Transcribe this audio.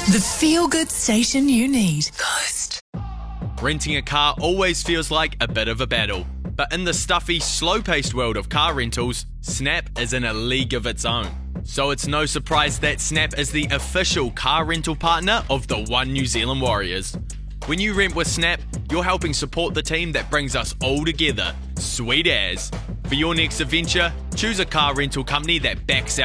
The feel-good station you need. Coast. Renting a car always feels like a bit of a battle, but in the stuffy, slow-paced world of car rentals, Snap is in a league of its own. So it's no surprise that Snap is the official car rental partner of the One New Zealand Warriors. When you rent with Snap, you're helping support the team that brings us all together. Sweet as. For your next adventure, choose a car rental company that backs